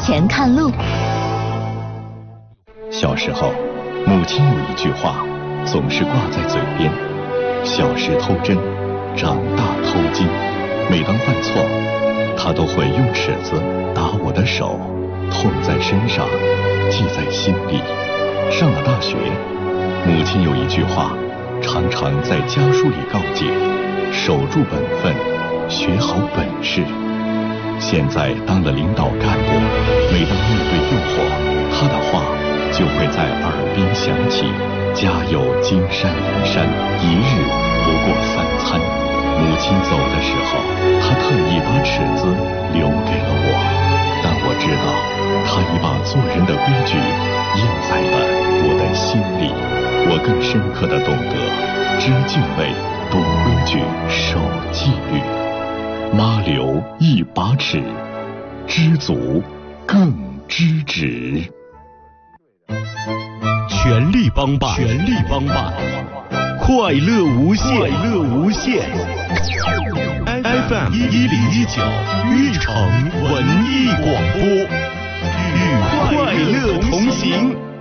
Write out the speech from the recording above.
前看路。 小时候，母亲有一句话总是挂在嘴边：小时偷针，长大偷金。每当犯错，她都会用尺子打我的手，痛在身上，记在心里。上了大学，母亲有一句话常常在家书里告诫：守住本分，学好本事。现在当了领导干部，每当面对诱惑，他的话就会在耳边响起：家有金山银山，一日不过三餐。母亲走的时候，她特意把尺子留给了我，但我知道她已把做人的规矩印在了我的心里。我更深刻地懂得知敬畏，懂规矩，守纪律。妈留一把尺，知足更知止。 全力帮办，全力帮办，快乐无限，快乐无限。FM 1019玉城文艺广播，与快乐同行。